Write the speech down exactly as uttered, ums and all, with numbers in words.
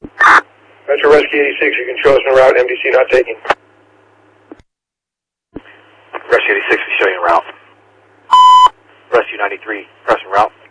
Metro Rescue eighty-six, you can show us en route, M D C not taking. Rescue eighty-six, we show you en route. Rescue ninety-three, press en route.